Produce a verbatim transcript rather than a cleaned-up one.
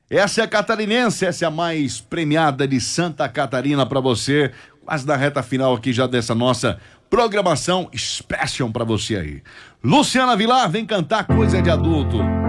Essa é a catarinense, essa é a mais premiada de Santa Catarina pra você, quase na reta final aqui já dessa nossa programação special pra você aí. Luciana Vilar, vem cantar Coisa de Adulto.